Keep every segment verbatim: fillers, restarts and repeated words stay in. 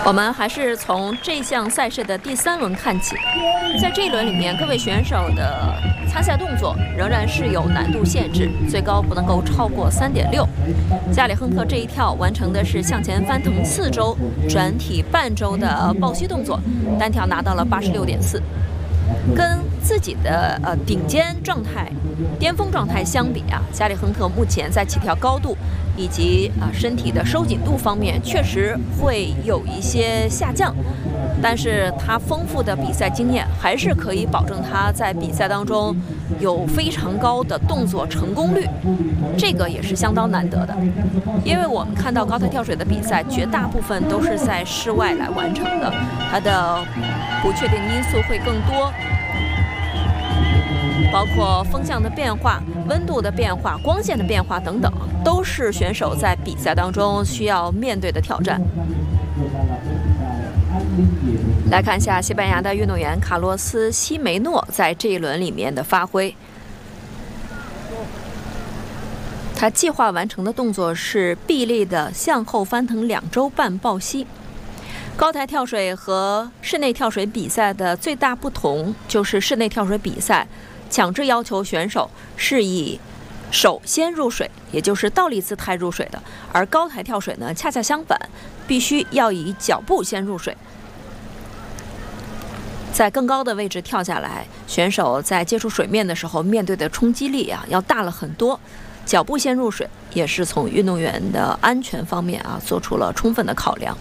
我们还是从这项赛事的第三轮看起。在这一轮里面，各位选手的参赛动作仍然是有难度限制，最高不能够超过 三点六。加里亨特这一跳完成的是向前翻腾四周转体半周的抱膝动作，单跳拿到了 八十六点四。跟自己的呃顶尖状态、巅峰状态相比啊，加里亨特目前在起跳高度以及啊身体的收紧度方面确实会有一些下降，但是他丰富的比赛经验还是可以保证他在比赛当中有非常高的动作成功率，这个也是相当难得的。因为我们看到高台跳水的比赛，绝大部分都是在室外来完成的，它的不确定因素会更多。包括风向的变化、温度的变化、光线的变化等等，都是选手在比赛当中需要面对的挑战。来看一下西班牙的运动员卡洛斯·西梅诺在这一轮里面的发挥。他计划完成的动作是臂力的向后翻腾两周半抱膝。高台跳水和室内跳水比赛的最大不同就是室内跳水比赛强制要求选手是以手先入水，也就是倒立姿态入水的，而高台跳水呢恰恰相反，必须要以脚步先入水。在更高的位置跳下来，选手在接触水面的时候面对的冲击力啊要大了很多，脚步先入水也是从运动员的安全方面啊做出了充分的考量。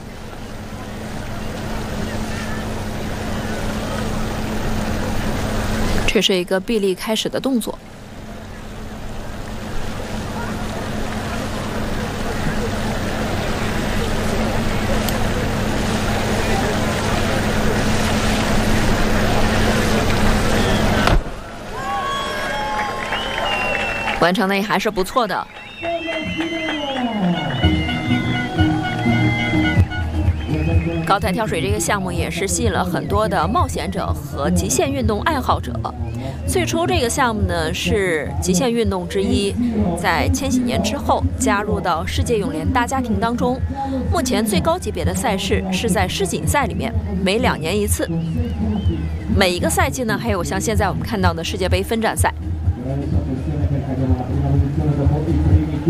这是一个臂力开始的动作。完成的也还是不错的。高台跳水这个项目也是吸引了很多的冒险者和极限运动爱好者。最初这个项目呢是极限运动之一，在千禧年之后加入到世界泳联大家庭当中。目前最高级别的赛事是在世锦赛里面，每两年一次。每一个赛季呢还有像现在我们看到的世界杯分站赛。